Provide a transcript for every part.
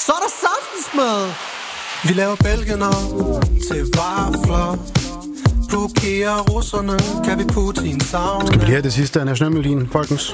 så er der saftensmad. Vi laver bælgener til vafler. Blokerer russerne, kan vi Putin savne. Skal vi lige have det sidste af nationalmelodien, folkens?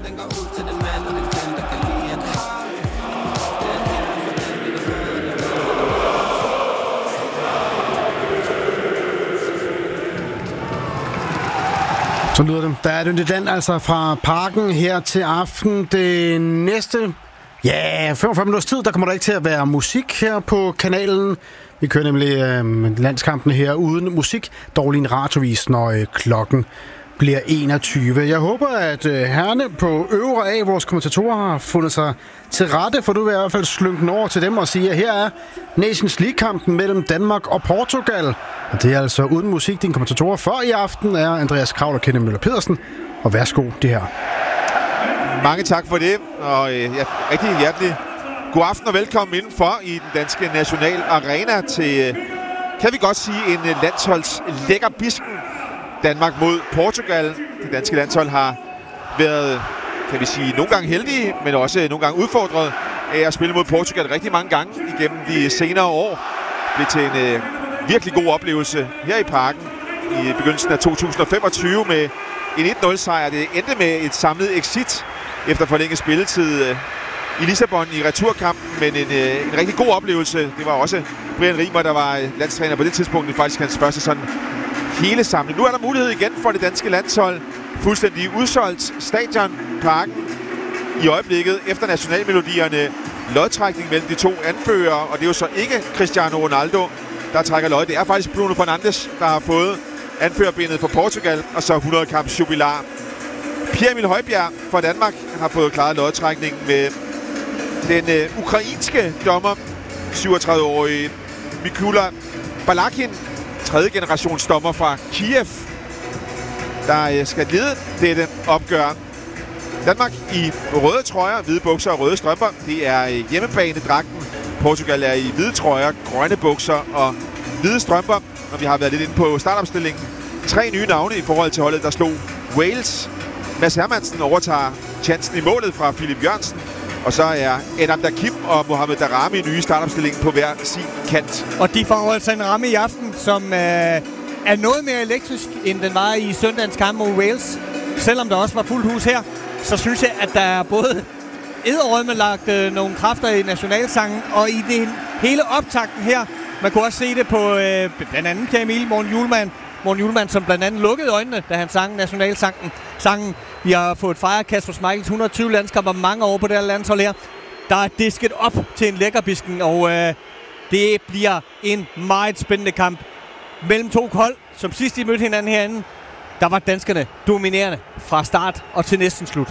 Så lyder det. Der er den altså fra Parken her til aften. Det næste, 45 minutters tid, der kommer der ikke til at være musik her på kanalen. Vi kører nemlig landskampen her uden musik, dog lige en radiovis, når klokken bliver 21. Jeg håber, at herrene på øvre af vores kommentatorer har fundet sig til rette, for du vil i hvert fald slynge over til dem og sige, at her er Nations League-kampen mellem Danmark og Portugal. Og det er altså uden musik. Din kommentatorer for i aften er Andreas Kraul og Kenneth Møller Pedersen. Og værsgo, det her. Mange tak for det, og rigtig hjertelig god aften og velkommen indenfor i den danske National Arena til, kan vi godt sige, en landsholds lækker bisken. Danmark mod Portugal. Det danske landshold har været, kan vi sige, nogle gange heldige, men også nogle gange udfordret af at spille mod Portugal rigtig mange gange igennem de senere år. Det blev til en virkelig god oplevelse her i Parken i begyndelsen af 2025 med en 1-0-sejr. Det endte med et samlet exit efter forlænget spilletid i Lissabon i returkampen, men en rigtig god oplevelse. Det var også Brian Riemer, der var landstræner på det tidspunkt. Det er faktisk hans første sådan hele samling. Nu er der mulighed igen for det danske landshold. Fuldstændig udsolgt stadion, Parken i øjeblikket efter nationalmelodierne. Lodtrækning mellem de to anførere, og det er jo så ikke Cristiano Ronaldo, der trækker lod. Det er faktisk Bruno Fernandes, der har fået anførerbindet for Portugal, og så 100-kamps jubilar. Pierre-Emil Højbjerg fra Danmark har fået klaret lodtrækningen med den ukrainske dommer, 37-årige Mikula Balakin, 3. generations dommer fra Kiev, der skal lede dette opgør. Danmark i røde trøjer, hvide bukser og røde strømper. Det er hjemmebanedragten. Portugal er i hvide trøjer, grønne bukser og hvide strømper. Og vi har været lidt inde på startopstillingen. 3 nye navne i forhold til holdet, der slog Wales. Mads Hermansen overtager chancen i målet fra Philip Jørgensen. Og så er Adam Dakim og Mohamed Daramy nye startopstillingen på hver sin kant. Og de får altså en ramme i aften, som er noget mere elektrisk, end den var i søndagens kamp mod Wales. Selvom der også var fuldt hus her, så synes jeg, at der er både edderrømme lagt nogle kræfter i nationalsangen, og i det hele optakten her. Man kunne også se det på blandt andet Pierre-Emil Morten Hjulmand, som blandt andet lukkede øjnene, da han sang nationalsangen. Vi har fået fejret Kasper Schmeichels 120 landskamper mange år på det her landshold her. Der er disket op til en lækkerbisken, og det bliver en meget spændende kamp mellem to hold, som sidst de mødte hinanden herinde. Der var danskerne dominerende fra start og til næsten slut.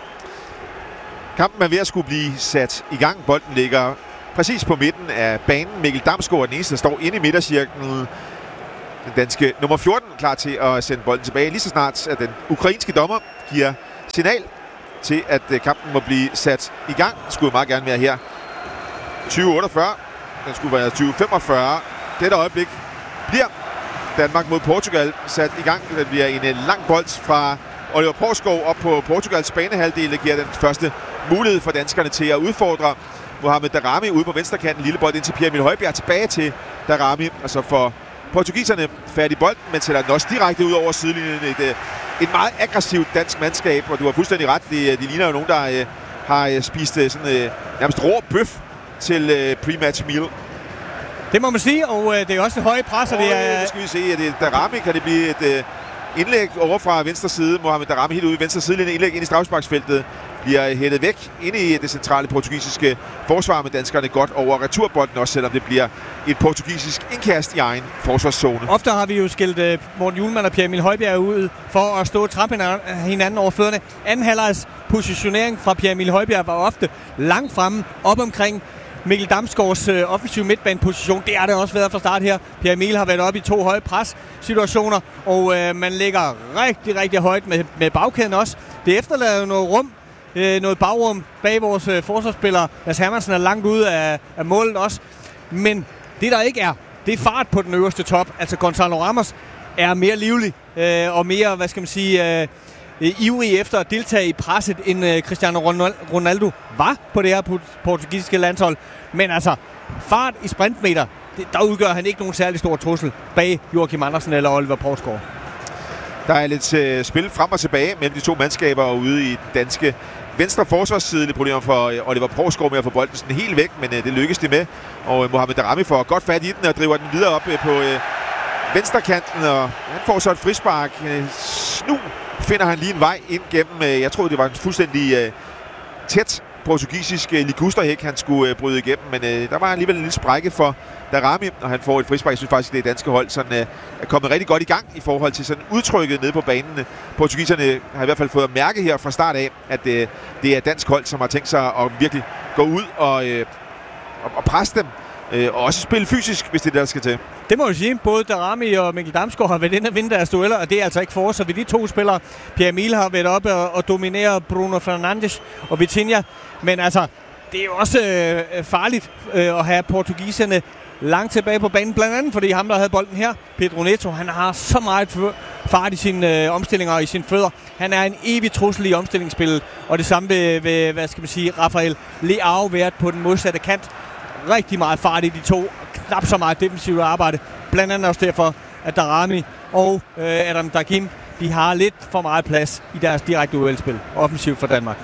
Kampen er ved at skulle blive sat i gang. Bolden ligger præcis på midten af banen. Mikkel Damsgaard er den eneste, der står inde i midtercirklen. Den danske nummer 14 klar til at sende bolden tilbage. Lige så snart at den ukrainske dommer giver signal til, at kampen må blive sat i gang. Det skulle meget gerne være her 2048. Den skulle være 2045. Dette øjeblik bliver Danmark mod Portugal sat i gang. Det bliver en lang bold fra Oliver Poulskov op på Portugals banehalvdel. Det giver den første mulighed for danskerne til at udfordre Mohamed Daramy ude på venstrekanten. Lille bold ind til Pierre-Emil Højbjerg, tilbage til Daramy, og så får portugiserne fat i bolden, men sætter den også direkte ud over sidelinjen. Et meget aggressivt dansk mandskab, og du har fuldstændig ret. De ligner jo nogen, der har spist sådan nærmest rå bøf til pre-match meal. Det må man sige, og det er også det høje pres, og det er... Nu skal vi se, at det Daramy kan det blive et indlæg over fra venstre side. Mohamed Daramy helt ude i venstre sidelinje, indlæg ind i straffesparksfeltet. Bliver hættet væk ind i det centrale portugisiske forsvar, med danskerne godt over returbolden, også selvom det bliver et portugisisk indkast i egen forsvarszone. Ofte har vi jo skilt Morten Hjulmand og Pierre-Emil Højbjerg ud for at stå og trappe hinanden over fødderne. Anden halvlejs positionering fra Pierre-Emil Højbjerg var ofte langt fremme, op omkring Mikkel Damsgaards offensiv midtbaneposition. Det har det også været fra start her. Pierre-Emil har været oppe i 2 høje pres-situationer, og man ligger rigtig, rigtig højt med bagkæden også. Det efterlader noget rum, noget bagrum bag vores forsvarsspillere. Mads Hermansen er langt ude af målet også. Men det der ikke er, det er fart på den øverste top. Altså Gonzalo Ramos er mere livlig og mere, ivrig efter at deltage i presset, end Cristiano Ronaldo var på det her portugisiske landshold. Men altså, fart i sprintmeter, der udgør han ikke nogen særlig stor trussel bag Joachim Andersen eller Oliver Poulsgaard. Der er lidt spil frem og tilbage mellem de to mandskaber ude i den danske venstre forsvarsside. Det problemer for Oliver Poulsgaard med at få bolden sådan helt væk, men det lykkes de med. Og Mohamed Daramy får godt fat i den og driver den videre op på venstrekanten, og han får så et frispark. Snu finder han lige en vej ind gennem, jeg troede det var en fuldstændig tæt portugisisk ligusterhæk, han skulle bryde igennem, men der var alligevel en lille sprække for Daramy, og han får et frispark. Jeg synes faktisk, det danske hold sådan, er kommet rigtig godt i gang i forhold til sådan udtrykket nede på banen. Portugiserne har i hvert fald fået at mærke her fra start af, at det er dansk hold, som har tænkt sig at virkelig gå ud og presse dem, og også spille fysisk, hvis det er det, der skal til. Det må jeg sige. Både Daramy og Mikkel Damsgaard har været inde og vinde deres dueller, og det er altså ikke for os. Så de to spillere, Pierre Emil har været oppe og dominere Bruno Fernandes og Vitinha. Men altså, det er jo også farligt at have portugiserne langt tilbage på banen. Blandt andet, fordi ham, der havde bolden her, Pedro Neto, han har så meget fart i sine omstillinger og i sine fødder. Han er en evig trussel i omstillingsspillet. Og det samme ved hvad skal man sige, Rafael Leao været på den modsatte kant. Rigtig meget fart i de to, knap så meget defensivt arbejde. Blandt andet også derfor, at Daramy og Adam Dakim, de har lidt for meget plads i deres direkte duelspil, offensivt for Danmark.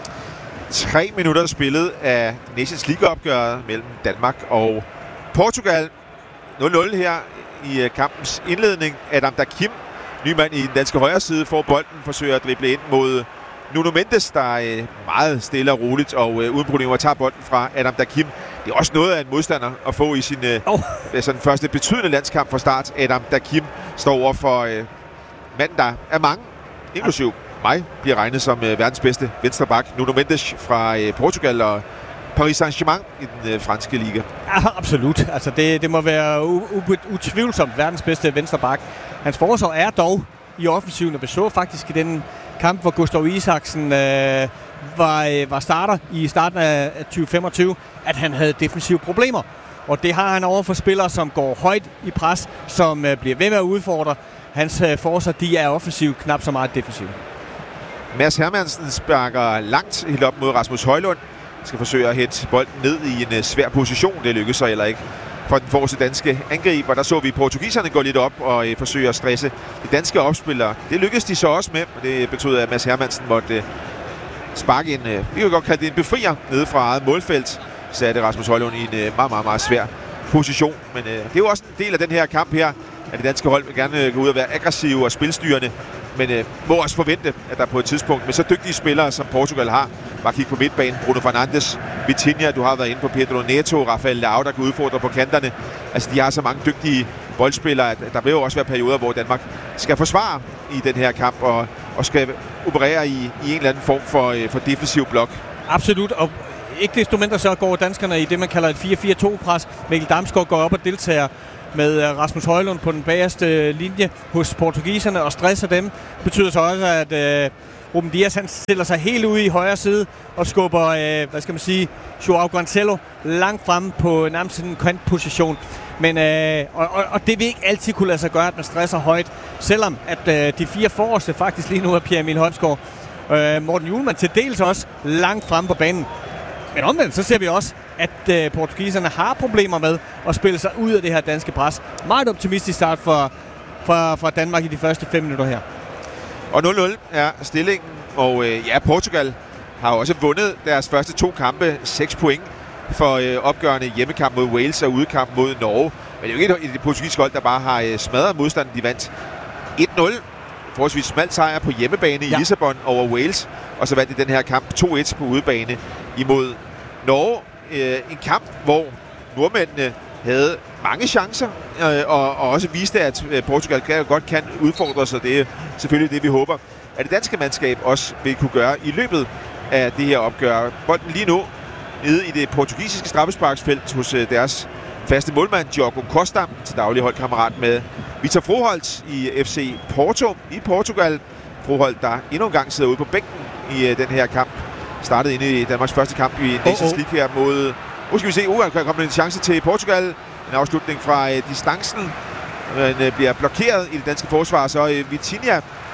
3 minutter spillet af Nations League-opgøret mellem Danmark og Portugal. 0-0 her i kampens indledning. Adam Dakim, ny mand i den danske højre side, får bolden, forsøger at drible ind mod Nuno Mendes, der er meget stille og roligt og uden problemer tager bolden fra Adam Dakim. Det er også noget af en modstander at få i sin sådan første betydende landskamp fra start. Adam Dakim står over for manden, der er mange, inklusiv mig, bliver regnet som verdens bedste venstreback. Nuno Mendes fra Portugal og Paris Saint-Germain i den franske liga. Ja, absolut. Altså det må være utvivlsomt verdens bedste venstreback. Hans forsvar er dog i offensiven, og vi så faktisk i den kamp, hvor Gustav Isaksen var starter i starten af 2025, at han havde defensive problemer. Og det har han over for spillere, som går højt i pres, som bliver ved med at udfordre. Hans forsvar, de er offensivt, knap så meget defensivt. Mads Hermansen sparker langt helt op mod Rasmus Højlund. Skal forsøge at hætte bolden ned i en svær position. Det lykkes så heller ikke for den forreste danske angriber. Der så vi portugiserne gå lidt op og forsøge at stresse de danske opspillere. Det lykkedes de så også med, og det betød, at Mads Hermansen måtte sparke en, vi kan godt kalde det en befrier, nede fra eget målfelt. Satte Rasmus Højlund i en meget, meget, meget svær position. Men det er jo også en del af den her kamp her, at det danske hold vil gerne gå ud og være aggressive og spilstyrende. Men må også forvente, at der på et tidspunkt med så dygtige spillere, som Portugal har, bare kigge på midtbanen, Bruno Fernandes, Vitinha, du har været inde på Pedro Neto, Rafael Leao, der kan udfordre på kanterne. Altså, de har så mange dygtige boldspillere, at der vil jo også være perioder, hvor Danmark skal forsvare i den her kamp og skal operere i en eller anden form for defensiv blok. Absolut, og ikke desto mindre så går danskerne i det, man kalder et 4-4-2-pres. Mikkel Damsgaard går op og deltager med Rasmus Højlund på den bagerste linje hos portugiserne og stresser dem. Det betyder så også, at Ruben Dias han stiller sig helt ude i højre side og skubber, Joao Cancelo langt fremme på nærmest en kantposition. Men, og det vil ikke altid kunne lade sig gøre, at man stresser højt, selvom at de 4 forreste faktisk lige nu er Pierre Emil Højsgaard. Morten Hjulmand til dels også langt fremme på banen. Men omvendt, så ser vi også, at portugiserne har problemer med at spille sig ud af det her danske pres. Meget optimistisk start for Danmark i de første 5 minutter her. Og 0-0 er stillingen, og Portugal har også vundet deres første 2 kampe, 6 point for opgørende hjemmekamp mod Wales og udekamp mod Norge. Men det er jo ikke det portugisiske hold, der bare har smadret modstanden. De vandt 1-0. Forholdsvis smalt sejr på hjemmebane i Lissabon over Wales, og så vandt de den her kamp 2-1 på udebane imod Norge. En kamp, hvor nordmændene havde mange chancer, og også viste, at Portugal godt kan udfordre sig. Det er selvfølgelig det, vi håber, at det danske mandskab også vil kunne gøre i løbet af det her opgør. Bolden lige nu nede i det portugisiske straffesparksfelt hos deres faste målmand, Diogo Costa, til daglig holdkammerat med Vitor Froholt i FC Porto i Portugal. Froholt, der endnu en gang sidder ude på bænken i den her kamp. Startede inde i Danmarks første kamp i Nations League her mod... Nu skal vi se, der kommer en chance til Portugal. En afslutning fra distancen. Den bliver blokeret i det danske forsvar, så Vitinha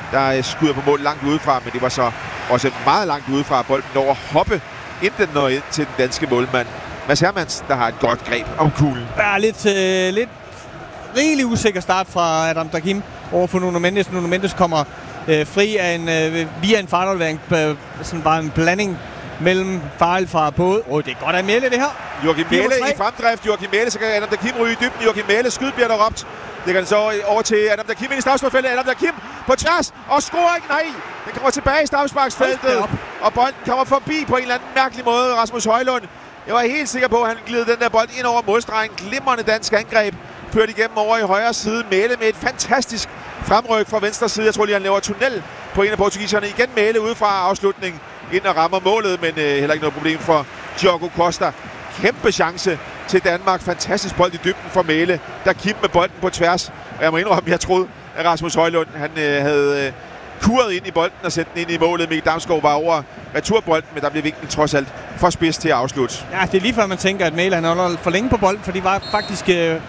der skyder på mål langt udefra, men det var så også meget langt udefra, bolden når at hoppe, inden den når ind til den danske målmand Mads Hermansen, der har et godt greb om kuglen. Ja, lidt rigelig usikker start fra Adam Dagim over for Nuno Mendes. Nuno Mendes kommer fri af via en fejlaflevering, sådan bare en blanding mellem fejl fra både. Det er godt af Mæhle, det her. Joachim Mæhle i fremdrift. Joachim Mæhle, så kan Adam Dagim ryge i dybden. Joachim Mæhle, skyd bliver der råbt. Det kan så over til Adam Dagim ind i straffesparksfeltet. Adam Dagim på tværs og scoring. Nej, den kommer tilbage i straffesparksfeltet. Og bolden kommer forbi på en eller anden mærkelig måde. Rasmus Højlund. Jeg var helt sikker på, at han gled den der bold ind over målstregen. Glimrende dansk angreb. Ført igennem over i højre side. Mæhle med et fantastisk fremryk fra venstre side. Jeg tror lige, han laver tunnel på en af portugiserne. Igen Mæhle ude fra afslutning. Ind og rammer målet, men heller ikke noget problem for Diogo Costa. Kæmpe chance til Danmark. Fantastisk bold i dybden for Mæhle, der Kim med bolden på tværs. Og jeg må indrømme, at jeg troede, at Rasmus Højlund han havde kuret ind i bolden og sætte den ind i målet. Mikkel Damsgaard var over returbolden, men der blev vinklen trods alt for spids til at afslutte. Ja, det er lige før man tænker, at Mæhle han holder for længe på bolden, for de var faktisk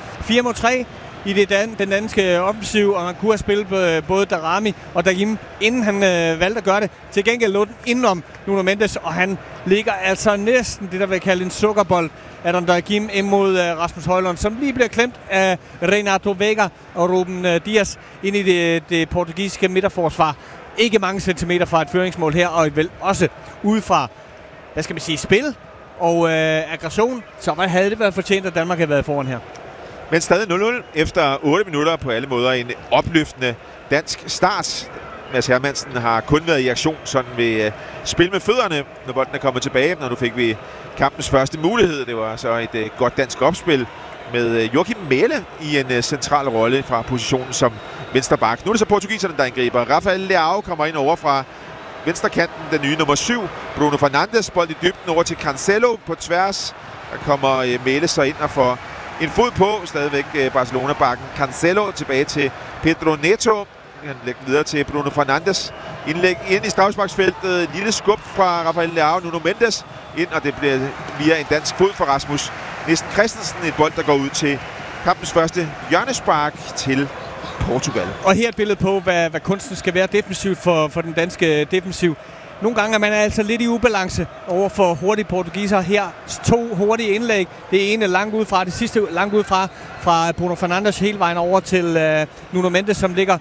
4 mod 3 i den danske offensiv, og man kunne have spillet både Darami og Dagim, inden han valgte at gøre det. Til gengæld lå den indenom Nuno Mendes, og han ligger altså næsten det, der vil kalde en sukkerbold, Adam Dagim imod Rasmus Højlund, som lige bliver klemt af Renato Vega og Ruben Dias ind i det portugisiske midterforsvar. Ikke mange centimeter fra et føringsmål her, og vel også ude fra, hvad skal man sige, spil og aggression, så havde det været fortjent, at Danmark havde været foran her. Men stadig 0-0 efter 8 minutter, på alle måder en opløftende dansk start. Mads Hermansen har kun været i aktion sådan ved spil med fødderne, når bolden er kommet tilbage. Når nu fik vi kampens første mulighed. Det var så et godt dansk opspil med Joachim Mæhle i en central rolle fra positionen som venstre bak. Nu er det så portugiserne, der angriber. Rafael Leao kommer ind over fra venstre kanten, den nye nummer 7. Bruno Fernandes, bold i dybden over til Cancelo på tværs. Der kommer Mæhle så ind og får en fod på, stadigvæk Barcelona-bakken. Cancelo tilbage til Pedro Neto. Han lægger videre til Bruno Fernandes. Indlæg ind i straffesparksfeltet. Lille skub fra Rafael Leao. Nuno Mendes ind, og det bliver via en dansk fod for Rasmus Nielsen Christensen. Et bold, der går ud til kampens første hjørnespark til Portugal. Og her et billede på, hvad kunsten skal være defensivt for den danske defensiv. Nogle gange er man altså lidt i ubalance over for hurtige portugiser. Her 2 hurtige indlæg. Det ene langt udefra, det sidste langt udefra fra Bruno Fernandes hele vejen over til Nuno Mendes, som ligger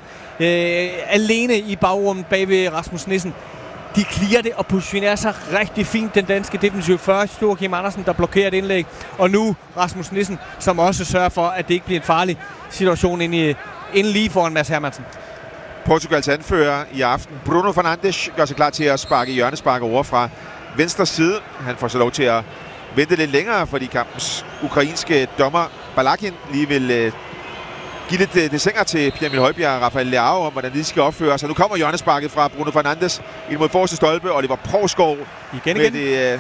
alene i bagrummet bag ved Rasmus Nielsen. De clearer det og positionerer sig rigtig fint, den danske defensiv. Først Joachim Andersen, der blokerer et indlæg, og nu Rasmus Nielsen, som også sørger for, at det ikke bliver en farlig situation inden lige foran Mads Hermansen. Portugals anfører i aften, Bruno Fernandes, gør sig klar til at sparke hjørnespark over fra venstre side. Han får så lov til at vente lidt længere, fordi kampens ukrainske dommer Balakin lige vil give lidt dessiner til Pierre Emil Højbjerg og Rafael Leao om, hvordan de skal opføre sig. Nu kommer hjørnesparket fra Bruno Fernandes ind mod forreste stolpe. Oliver Provskov med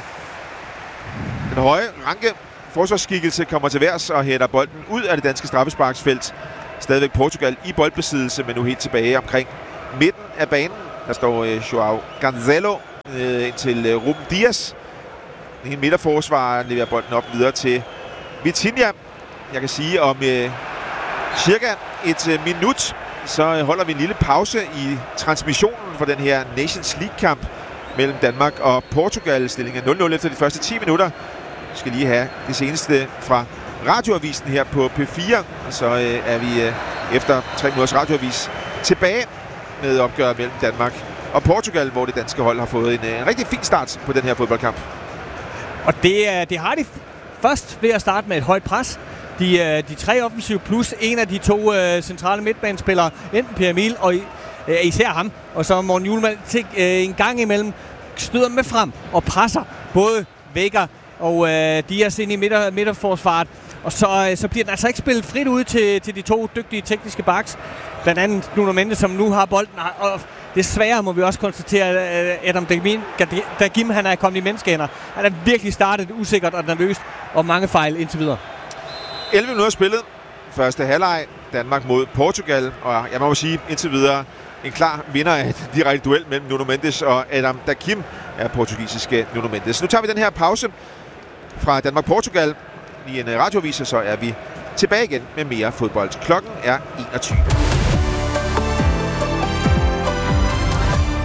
den høje ranke forsvarsskikkelse kommer til værs og hætter bolden ud af det danske straffesparksfelt. Stadigvæk Portugal i boldbesiddelse, men nu helt tilbage omkring midten af banen. Der står Joao Cancelo ind til Ruben Dias. En midterforsvar leverer bolden op videre til Vitinha. Jeg kan sige om cirka et minut, så holder vi en lille pause i transmissionen for den her Nations League-kamp mellem Danmark og Portugal. Stillingen er 0-0 efter de første 10 minutter. Vi skal lige have det seneste fra radioavisen her på P4, og så er vi efter 3 minutters radioavis tilbage med opgør mellem Danmark og Portugal, hvor det danske hold har fået en rigtig fin start på den her fodboldkamp. Og det har de først ved at starte med et højt pres. De 3 offensive plus en af de 2 centrale midtbanespillere, enten Per Emil og især ham, og så Morten Hjulmand en gang imellem støder med frem og presser både Vega og Dias ind i midterforsvaret. Og så bliver den altså ikke spillet frit ud til de 2 dygtige tekniske backs. Blandt andet Nuno Mendes, som nu har bolden. Og desværre må vi også konstatere, at Adam Dagim han er kommet i menneskehænder. Han er virkelig startet usikkert og nervøst, og mange fejl indtil videre. 11 minutter spillet. Første halvleg. Danmark mod Portugal. Og jeg må sige indtil videre en klar vinder af et direkte duel mellem Nuno Mendes og Adam Dagim er portugisiske Nuno Mendes. Nu tager vi den her pause fra Danmark-Portugal i en radioavis, så er vi tilbage igen med mere fodbold. Klokken er 21.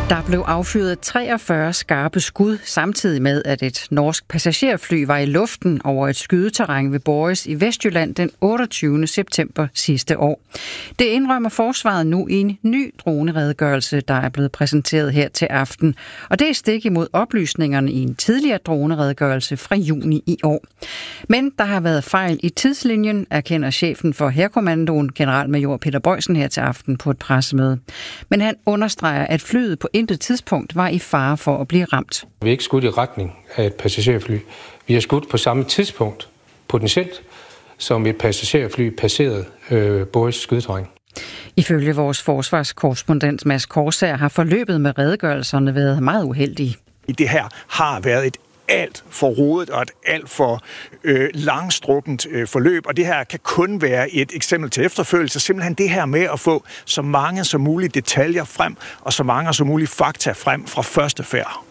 Der blev affyret 43 skarpe skud, samtidig med, at et norsk passagerfly var i luften over et skydeterræn ved Borris i Vestjylland den 28. september sidste år. Det indrømmer forsvaret nu i en ny droneredegørelse, der er blevet præsenteret her til aften. Og det er stik imod oplysningerne i en tidligere droneredegørelse fra juni i år. Men der har været fejl i tidslinjen, erkender chefen for Hærkommandoen, generalmajor Peter Boysen, her til aften på et pressemøde. Men han understreger, at flyet på intet tidspunkt var i fare for at blive ramt. Vi har ikke skudt i retning af et passagerfly. Vi har skudt på samme tidspunkt, potentielt, som et passagerfly passerede Borris skydeterræn. Ifølge vores forsvarskorrespondent Mads Korsager har forløbet med redegørelserne været meget uheldige. Det her har været et alt for rodet og et alt for langstrukkent forløb, og det her kan kun være et eksempel til efterfølgelse. Simpelthen det her med at få så mange som muligt detaljer frem, og så mange som muligt fakta frem fra første færd.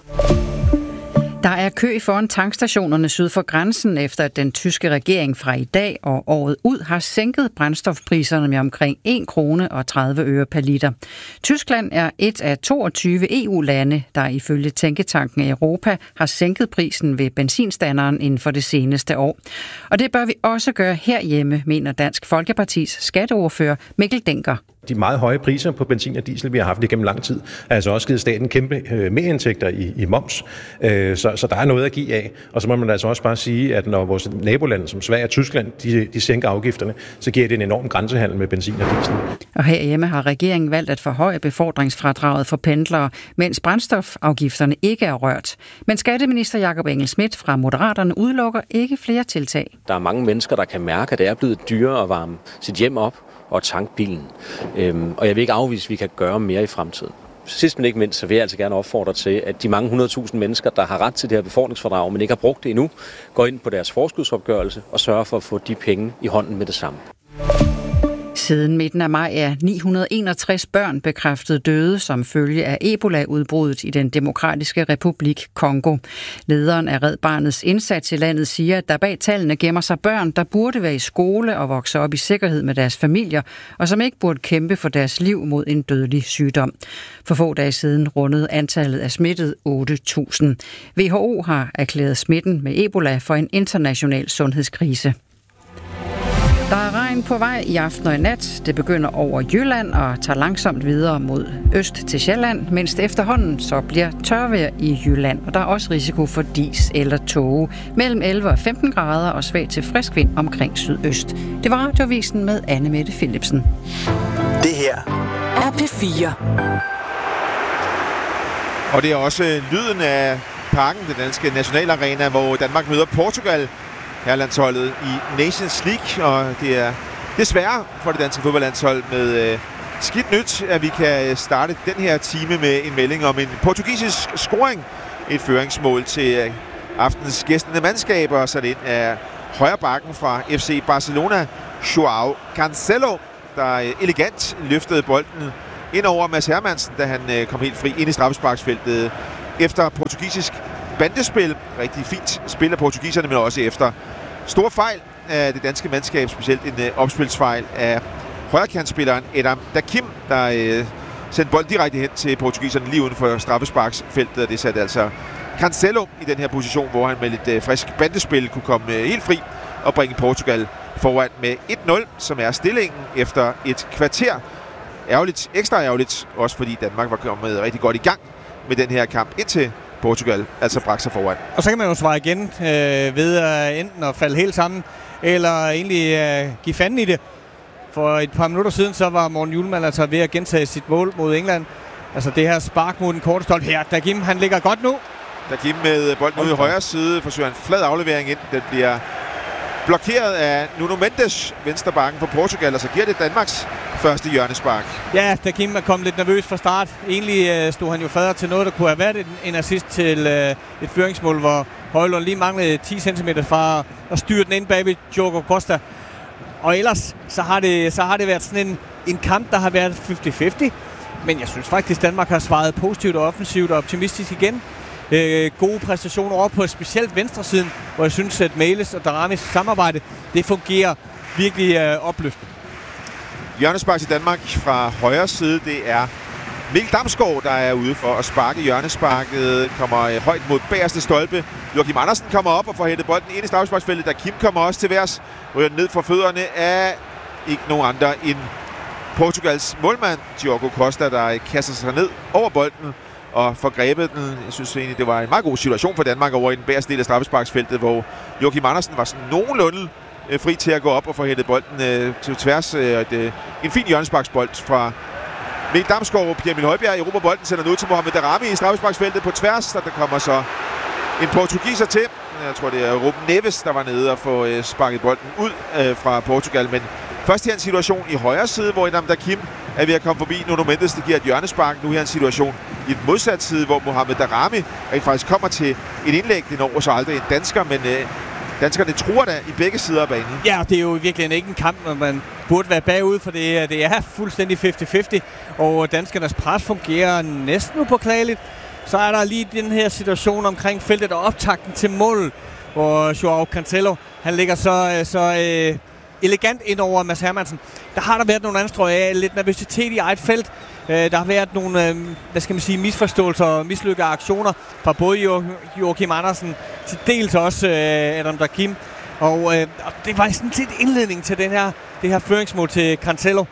Der er kø foran tankstationerne syd for grænsen, efter at den tyske regering fra i dag og året ud har sænket brændstofpriserne med omkring 1 krone og 30 øre per liter. Tyskland er et af 22 EU-lande, der ifølge Tænketanken Europa har sænket prisen ved benzinstanderen inden for det seneste år. Og det bør vi også gøre herhjemme, mener Dansk Folkepartis skatteordfører Mikkel Denker. De meget høje priser på benzin og diesel, vi har haft igennem lang tid, har altså også givet staten kæmpe merindtægter i moms. Så der er noget at give af. Og så må man altså også bare sige, at når vores nabolande som Sverige og Tyskland, de sænker afgifterne, så giver det en enorm grænsehandel med benzin og diesel. Og herhjemme har regeringen valgt at forhøje befordringsfradraget for pendlere, mens brændstofafgifterne ikke er rørt. Men skatteminister Jakob Engel-Schmidt fra Moderaterne udelukker ikke flere tiltag. Der er mange mennesker, der kan mærke, at det er blevet dyrere at varme sit hjem op og tanke bilen. Og jeg vil ikke afvise, at vi kan gøre mere i fremtiden. Sidst men ikke mindst, så vil jeg altså gerne opfordre til, at de mange 100.000 mennesker, der har ret til det her befordringsfradrag, men ikke har brugt det endnu, går ind på deres forskudsopgørelse og sørger for at få de penge i hånden med det samme. Siden midten af maj er 961 børn bekræftet døde som følge af Ebola-udbruddet i den demokratiske republik Kongo. Lederen af Red Barnets indsats i landet siger, at der bag tallene gemmer sig børn, der burde være i skole og vokse op i sikkerhed med deres familier, og som ikke burde kæmpe for deres liv mod en dødelig sygdom. For få dage siden rundede antallet af smittede 8.000. WHO har erklæret smitten med Ebola for en international sundhedskrise. Der er regn på vej i aften og i nat. Det begynder over Jylland og tager langsomt videre mod øst til Sjælland, mens det efterhånden så bliver tørvejr i Jylland. Og der er også risiko for dis eller tåge. Mellem 11 og 15 grader og svag til frisk vind omkring sydøst. Det var Radiovisen med Anne Mette Philipsen. Det her er P4. Og det er også lyden af Parken, den danske nationalarena, hvor Danmark møder Portugal. Herlandsholdet i Nations League, og det er desværre for det danske fodboldlandshold med skidt nyt, at vi kan starte den her time med en melding om en portugisisk scoring. Et føringsmål til aftens gæstende mandskaber, så det ind af højre bakken fra FC Barcelona, Joao Cancelo, der elegant løftede bolden ind over Mads Hermansen, da han kom helt fri ind i straffesparksfeltet efter portugisisk bandespil. Rigtig fint spil af portugiserne, men også efter stor fejl af det danske mandskab, specielt en opspilsfejl af højrekantspilleren Edam Dakim, der sendte bold direkte hen til portugiserne lige uden for straffesparksfeltet, og det satte altså Cancelo i den her position, hvor han med lidt frisk bandespil kunne komme helt fri og bringe Portugal foran med 1-0, som er stillingen efter et kvarter. Ærgerligt, ekstra ærgerligt, også fordi Danmark var kommet rigtig godt i gang med den her kamp indtil Portugal altså bragte sig foran. Og så kan man jo svare igen ved at enten at falde helt sammen, eller egentlig give fanden i det. For et par minutter siden, så var Morten Hjulmand altså ved at gentage sit mål mod England. Altså det her spark mod den korte stolpe her. Dakim, han ligger godt nu. Dakim med bolden ude i højre side, forsøger en flad aflevering ind. Den bliver blokeret af Nuno Mendes, venstre bakken for Portugal, og så giver det Danmarks første hjørnespark. Ja, Dakim er kommet lidt nervøs fra start. Egentlig stod han jo fader til noget, der kunne have været en assist til et føringsmål, hvor Højlund lige manglede 10 cm fra at styre den ind bag ved Diogo Costa. Og ellers så har det været sådan en kamp, der har været 50-50. Men jeg synes faktisk, Danmark har svaret positivt og offensivt og optimistisk igen. Gode præstationer over på specielt venstresiden, hvor jeg synes, at Mæles og Daramis samarbejde, det fungerer virkelig opløftende. Hjørnespark til Danmark fra højre side, det er Mikkel Damsgaard, der er ude for at sparke. Hjørnesparket kommer højt mod bagerste stolpe. Joachim Andersen kommer op og får hentet bolden ind i straffesparksfeltet, da Kim kommer også til værs. Ryger ned fra fødderne af ikke nogen andre end Portugals målmand, Diogo Costa, der kaster sig ned over bolden og får grebet den. Jeg synes egentlig, det var en meget god situation for Danmark over i den bagerste del af straffesparksfeltet, hvor Joachim Andersen var sådan nogenlunde fri til at gå op og få hentet bolden til tværs. En fin hjørnesparksbold fra Mikkel Damsgaard og Pierre Emil Højbjerg. Europa bolden sender den ud til Mohamed Daramy i straffesparksfeltet på tværs, og der kommer så en portugiser til. Jeg tror, det er Ruben Neves, der var nede og få sparket bolden ud fra Portugal. Men først her en situation i højre side, hvor Edam Dakim er ved at komme forbi Nuno Mendes, der giver et hjørnespark. Nu her en situation i den modsatte side, hvor Mohamed Daramy faktisk kommer til et indlæg. Det når så aldrig en dansker, men danskerne truer da i begge sider af banen. Ja, det er jo virkelig ikke en kamp, når man burde være bagud, for det er fuldstændig 50-50, og danskernes pres fungerer næsten upåklageligt. Så er der lige den her situation omkring feltet og optakten til mål, hvor Joao Cancelo, han ligger så elegant ind over Mads Hermansen. Der har der været nogle anstrøg, lidt nervøsitet i eget felt. Der har været nogle, misforståelser og mislykkede aktioner fra både Joachim Andersen, til dels også Edam Dakim. Og det var sådan set indledning til det her føringsmål til Cancelo.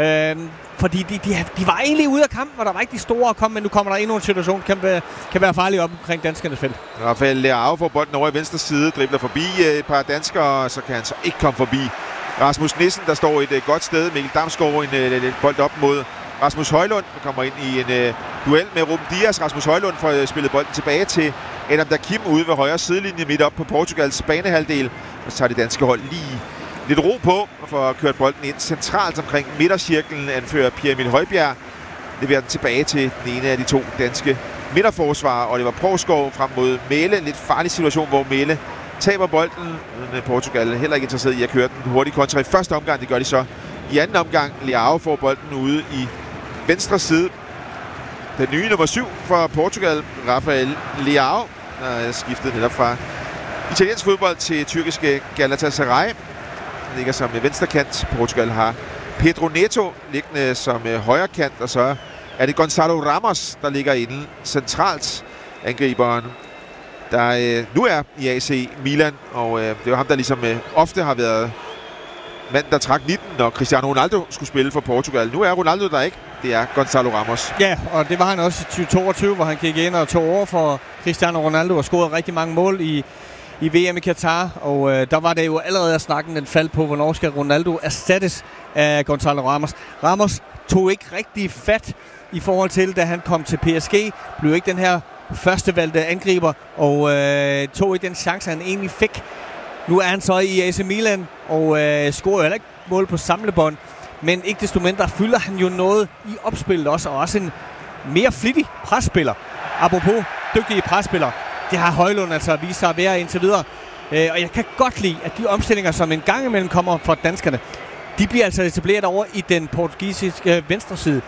Fordi de var egentlig ude af kampen, og der var ikke de store at komme, men nu kommer der endnu en situation, kan være farlig op omkring danskernes felt. Rafael Leao får bolden over i venstre side, dribler forbi et par danskere, og så kan han så ikke komme forbi Rasmus Nissen, der står et godt sted. Mikkel Damsgaard en bold op mod Rasmus Højlund, der kommer ind i en duel med Ruben Dias. Rasmus Højlund får spillet bolden tilbage til Edam Dakim ude ved højre sidelinje midt op på Portugals banehalvdel. Og så tager det danske hold lige lidt ro på og får kørt bolden ind centralt omkring midtercirklen. Anfører Pierre Emil Højbjerg leverer den tilbage til den ene af de to danske midterforsvarer. Oliver Provskov frem mod Mæle. Lidt farlig situation, hvor Mæle taber bolden. Portugal heller ikke interesseret i at køre den hurtigt kontra i første omgang. Det gør de så i anden omgang. Leao får bolden ude i venstre side. Den nye nummer 7 for Portugal, Rafael Leao, der er skiftet netop fra italiensk fodbold til tyrkiske Galatasaray. Han ligger som venstrekant. Portugal har Pedro Neto liggende som højrekant, og så er det Gonzalo Ramos, der ligger inde centralt. Angriberen, der nu er i AC Milan, og det var ham, der ligesom ofte har været mand, der trak 19, når Cristiano Ronaldo skulle spille for Portugal. Nu er Ronaldo der ikke. Det er Gonzalo Ramos. Ja, og det var han også i 2022, hvor han gik ind og tog over for Cristiano Ronaldo og scorede rigtig mange mål i VM i Katar. Og der var det jo allerede at snakken den faldt på, hvornår skal Ronaldo erstattes af Gonzalo Ramos. Ramos tog ikke rigtig fat i forhold til, da han kom til PSG. Blev ikke den her førstevalgte angriber, og tog ikke den chance, han egentlig fik. Nu er han så i AC Milan, og scorer heller ikke mål på samlebånd. Men ikke desto mindre fylder han jo noget i opspillet også, og også en mere flittig presspiller. Apropos dygtige presspillere, det har Højlund altså vist sig at være indtil videre. Og jeg kan godt lide, at de omstillinger, som en gang imellem kommer fra danskerne, de bliver altså etableret over i den portugisiske venstre side.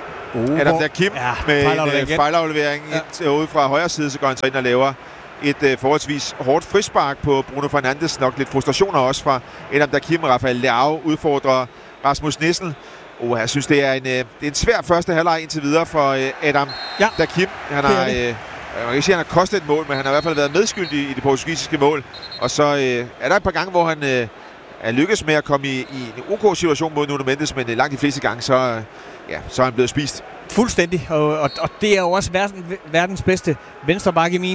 Adam Dakim med en fejlaflevering ude fra højre side, så går han så ind og laver et forholdsvis hårdt frispark på Bruno Fernandes. Nok lidt frustrationer også fra Adam Dakim. Rafael Leao udfordrer Rasmus Nissen. Jeg synes, det er en svær første halvleg indtil videre for Adam Dakim. Han har, jeg kan ikke sige, at han har kostet et mål, men han har i hvert fald været medskyldig i det portugisiske mål. Og så er der et par gange, hvor han er lykkes med at komme i en OK-situation mod Nuno Mendes, men langt de fleste gange, så er han blevet spist. Fuldstændig, og det er jo også verdens bedste venstreback i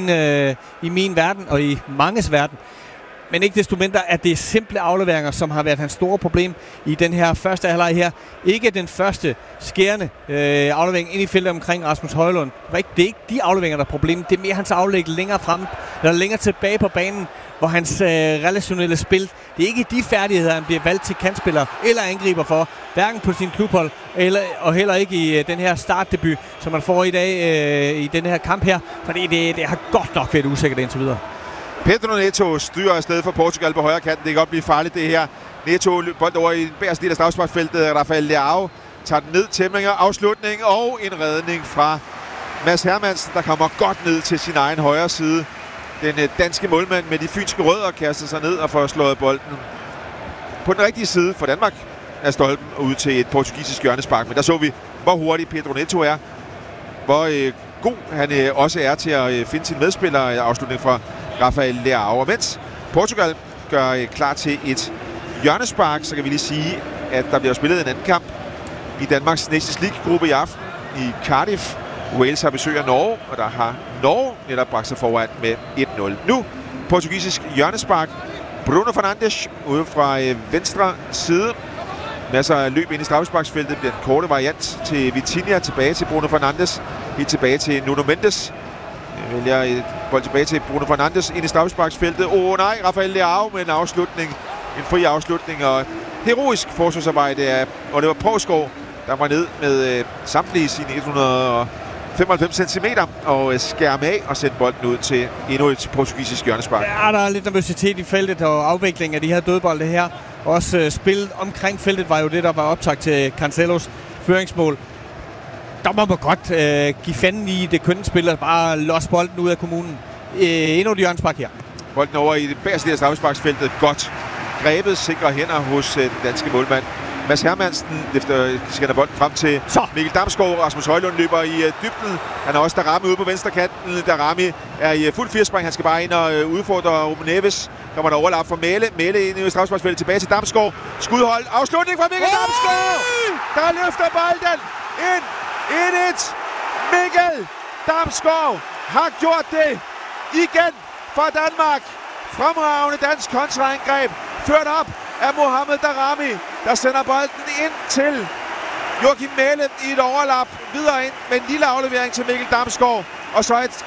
min verden, og i manges verden. Men ikke desto mindre, at det er simple afleveringer, som har været hans store problem i den her første halvleg her. Ikke den første skærende aflevering ind i feltet omkring Rasmus Højlund. Det er ikke de afleveringer, der er problemet. Det er mere hans aflæg længere frem, eller længere tilbage på banen, hvor hans relationelle spil, det er ikke de færdigheder, han bliver valgt til kantspiller eller angriber for, hverken på sin klubhold, og heller ikke i den her startdebut, som man får i dag i den her kamp her, fordi det har godt nok været usikkert indtil videre. Pedro Neto styrer afsted for Portugal på højre kanten. Det kan godt blive farligt, det her. Neto bold over i den bagerste del af straffesparksfeltet. Rafael Leao tager den ned, tæmninger, afslutning og en redning fra Mads Hermansen, der kommer godt ned til sin egen højre side. Den danske målmand med de fynske rødder kaster sig ned og får slået bolden på den rigtige side for Danmark af stolpen ud til et portugisisk hjørnespark. Men der så vi, hvor hurtigt Pedro Neto er. hvor god han også er til at finde sin medspiller. Afslutning fra Rafael Leao. Og mens Portugal gør klar til et hjørnespark, så kan vi lige sige, at der bliver spillet en anden kamp i Danmarks Nations League-gruppe i aften i Cardiff. Wales har besøg af Norge, og der har Norge netop bragt sig foran med 1-0. Nu portugisisk hjørnespark. Bruno Fernandes ude fra venstre side. Masser af løb ind i straffesparksfeltet. Den korte variant til Vitinha, tilbage til Bruno Fernandes. Helt tilbage til Nuno Mendes. Jeg vælger et bold tilbage til Bruno Fernandes ind i straffesparksfeltet. Nej, Rafael Leao med en afslutning. En fri afslutning og heroisk forsvarsarbejde af Oliver Poulsgaard, der var ned med samtlige sine 195 cm og skærme af og sende bolden ud til endnu et portugisisk hjørnespark. Ja, der er lidt nervøsitet i feltet og afvikling af de her dødbolde her. Også spillet omkring feltet var jo det, der var optakt til Cancelos føringsmål. Der må man godt give fanden i det kønne spiller, bare losse bolden ud af kommunen. Endnu et hjørnespark her. Bolden over i det bagerste af straffesparksfeltet. Godt grebet, sikre hænder hos den danske målmand Mads Hermansen. Efter sender bolden frem til Mikkel Damsgaard. Rasmus Højlund løber i dybden. Han har også Darami ude på venstre kanten. Darami er i fuld firespring. Han skal bare ind og udfordre Ruben Neves. Kommer der overlap for Mæle. Mæle ind i straffesparksfeltet tilbage til Damsgaard. Skudhold. Afslutning fra Mikkel Damsgaard. Der løfter bolden ind. 1-1. Mikkel Damsgaard har gjort det igen for Danmark. Fremragende dansk kontraangreb. Ført op af Mohamed Darami, der sender bolden ind til Joachim Mæle i et overlap. Videre ind med en lille aflevering til Mikkel Damsgaard. Og så et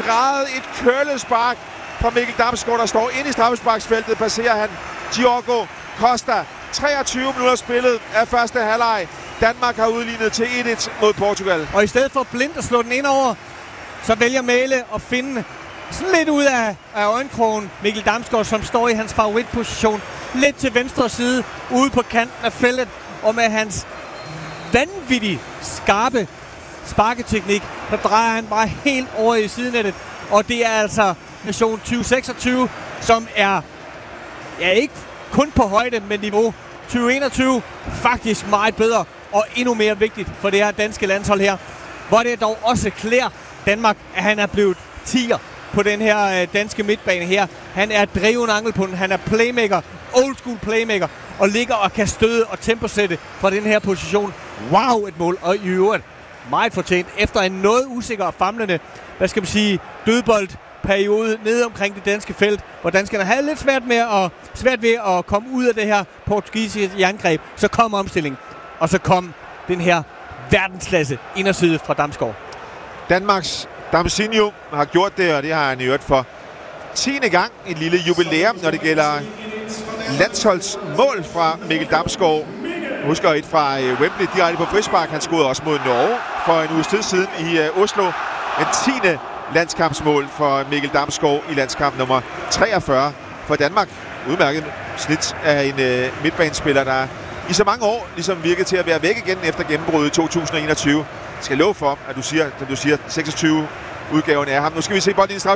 kølet spark fra Mikkel Damsgaard, der står ind i straffesparksfeltet. Passerer han Diogo Costa. 23 minutter spillet af første halvleg. Danmark har udlignet til 1-1 mod Portugal. Og i stedet for blindt at slå den ind over, så vælger Mæle at finde sådan lidt ud af øjenkrogen Mikkel Damsgaard, som står i hans favoritposition. Lidt til venstre side, ude på kanten af feltet. Og med hans vanvittigt skarpe sparketeknik, så drejer han bare helt over i sidenettet. Og det er altså nation 2026, som er ikke kun på højde med niveau 2021. Faktisk meget bedre og endnu mere vigtigt for det her danske landshold her. Hvor det dog også klæder Danmark, at han er blevet 10'er på den her danske midtbane her. Han er drivende angelpunkten, han er playmaker, old school playmaker, og ligger og kan støde og temposætte fra den her position. Wow, et mål, og i øvrigt meget fortjent efter en noget usikker og famlende, dødboldperiode nede omkring det danske felt, hvor danskerne havde lidt svært ved at komme ud af det her portugisiske jerngreb. Så kom omstillingen, og så kom den her verdensklasse inderside fra Damsgaard. Danmarks Damsinho har gjort det, og det har han i øvrigt for 10. gang. Et lille jubilæum, når det gælder landsholdsmål fra Mikkel Damsgaard. Husker et fra Wembley direkte på frispark. Han scorede også mod Norge for en uges tid siden i Oslo. En 10. landskampsmål for Mikkel Damsgaard i landskamp nummer 43 for Danmark. Udmærket snit af en midtbanespiller, der i så mange år ligesom virkede til at være væk igen efter gennembruddet i 2021. Jeg skal love for, at du siger 26 udgaven af ham. Nu skal vi se bolden i